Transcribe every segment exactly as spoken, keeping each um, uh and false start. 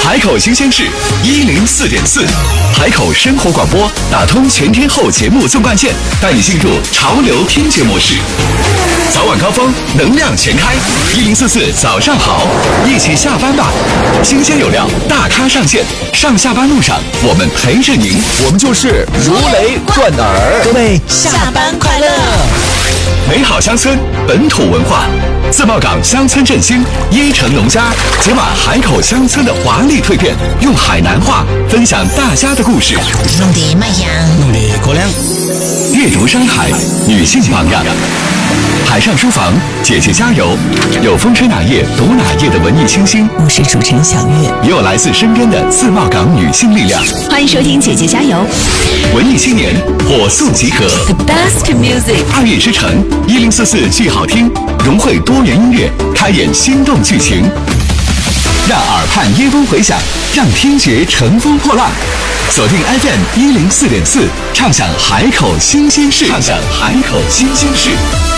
海口新鲜事一零四点四，海口生活广播打通全天候节目纵贯线，带你进入潮流听觉模式。早晚高峰，能量全开，一零四四早上好，一起下班吧。新鲜有料，大咖上线，上下班路上我们陪着您， 我们就是如雷贯耳。 各位下班快乐！ 美好乡村，本土文化，自贸港乡村振兴，椰城农家解码海口乡村的华丽蜕变，用海南话分享大家的故事。 弄得卖香， 弄得过凉。 阅读山海，女性榜样。海上书房，姐姐加油！有风吹哪页读哪页的文艺清新， 我是主持人小月， 也有来自身边的自贸港女性力量。 欢迎收听姐姐加油！ 文艺青年火速集合 ，The best music， 二月之城一零四四剧好听，融汇多元音乐，开演心动剧情，让耳畔耶风回响，让听觉乘风破浪。锁定 F M 一零四点四，畅享海口新鲜事，畅享海口新鲜事。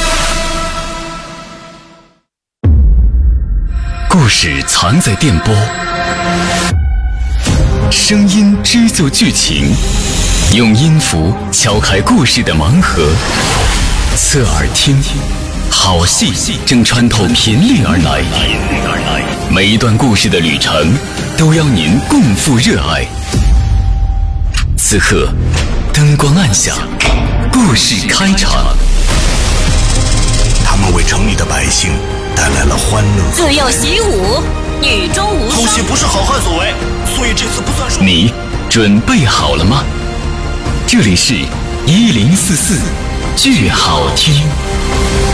故事藏在电波，声音织就剧情，用音符敲开故事的盲盒。侧耳听，好戏正穿透频率而来，每一段故事的旅程都邀您共赴热爱。此刻，灯光暗下，故事开场。 他们为城里的百姓带来了欢乐。 自幼习武，女中无偷袭不是好汉所为，所以这次不算数。 你准备好了吗？这里是一零四四剧好听。